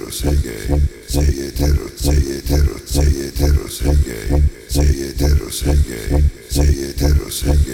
hetero, sei gay. Sei hetero, sei hetero, sei hetero, sei gay. Sei hetero, sei gay. Sei hetero, sei gay.